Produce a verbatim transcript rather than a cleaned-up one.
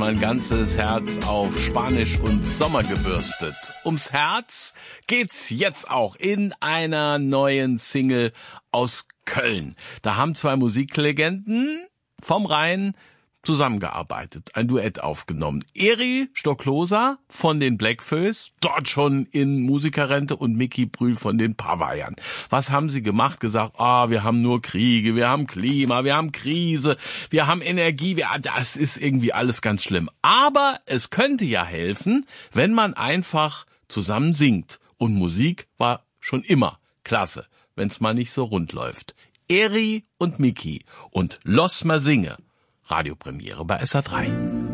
mein ganzes Herz auf Spanisch und Sommer gebürstet. Ums Herz geht's jetzt auch in einer neuen Single aus Köln. Da haben zwei Musiklegenden vom Rhein zusammengearbeitet, ein Duett aufgenommen. Eri Stocklosa von den Bläckfoes, dort schon in Musikerrente, und Micky Brühl von den Pavayern. Was haben sie gemacht? Gesagt, ah, wir haben nur Kriege, wir haben Klima, wir haben Krise, wir haben Energie, wir, das ist irgendwie alles ganz schlimm. Aber es könnte ja helfen, wenn man einfach zusammen singt. Und Musik war schon immer klasse, wenn's mal nicht so rund läuft. Eri und Micky und Los mal singe. Radiopremiere bei S R drei.